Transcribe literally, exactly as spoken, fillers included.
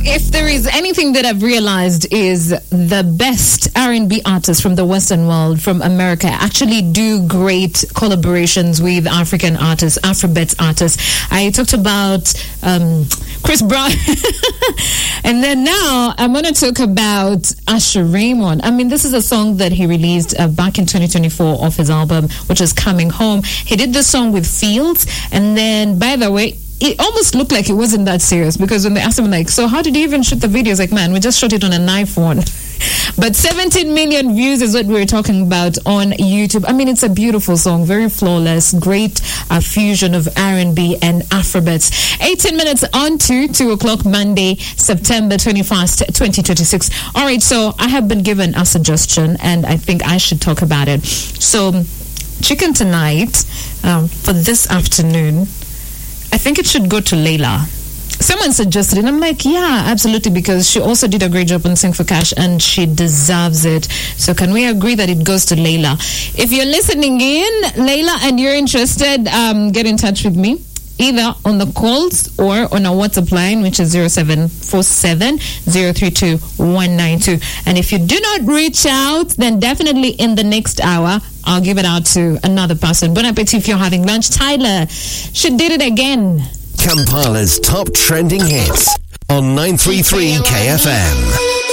If there is anything that I've realized is the best R and B artists from the Western world, from America, actually do great collaborations with African artists, Afrobeats artists. I talked about um, Chris Brown. And then now I'm going to talk about Usher Raymond. I mean, this is a song that he released uh, back in twenty twenty-four off his album, which is Coming Home. He did this song with Fields. And then, by the way, it almost looked like it wasn't that serious, because when they asked him, like, so how did you even shoot the videos? Like, man, we just shot it on an iPhone. But seventeen million views is what we were talking about on YouTube. I mean, it's a beautiful song, very flawless, great uh, fusion of R and B and Afrobeats. eighteen minutes on to two o'clock Monday, September twenty-first, twenty twenty-six. All right, so I have been given a suggestion, and I think I should talk about it. So, Chicken Tonight, um, for this afternoon, I think it should go to Layla. Someone suggested it, and I'm like, yeah, absolutely, because she also did a great job on Sing for Cash, and she deserves it. So can we agree that it goes to Layla? If you're listening in, Layla, and you're interested, um, get in touch with me, either on the calls or on our WhatsApp line, which is zero seven four seven zero three two one nine two. And if you do not reach out, then definitely in the next hour, I'll give it out to another person. Bon appetit if you're having lunch. Tyler, she did it again. Kampala's top trending hits on nine three three K F M.